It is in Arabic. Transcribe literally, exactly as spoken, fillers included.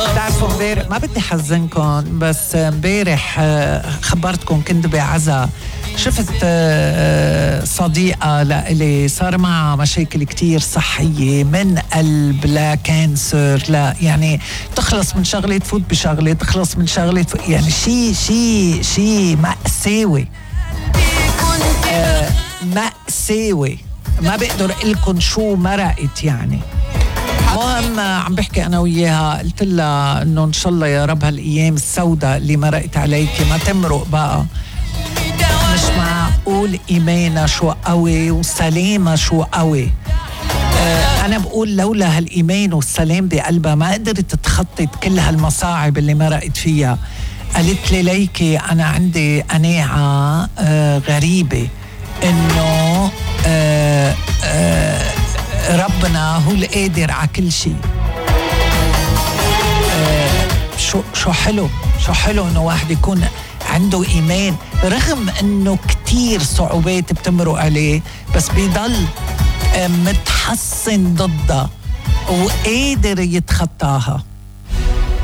بتعرفوا امبارح ما بدي حزنكم، بس امبارح خبرتكم كنت بعزا، شفت صديقة لإلي صار معها مشاكل كتير صحية، من قلب لا كانسر لا يعني تخلص من شغلة تفوت بشغلة، تخلص من شغلة يعني شي شي شي مأساوي آه مأساوي، ما بقدر لكم شو مرقت يعني. مهم عم بحكي أنا وياها، قلت لها إنه إن شاء الله يا رب هالأيام السوداء اللي مرقت عليكي ما تمرق بقى. مش معقول إيمانها شو قوي وسلامة شو قوي. آه أنا بقول لولا هالإيمان والسلام بقلبها ما قدرت تتخطط كل هالمصاعب اللي مرقت فيها. قالت لي ليكي أنا عندي قناعة آه غريبة إنه آه آه ربنا هو القادر على كل شيء. آه شو شو حلو شو حلو إنه واحد يكون عنده إيمان رغم إنه كتير صعوبات بتمرق عليه، بس بيضل متحصن ضدها وقادر يتخطاها.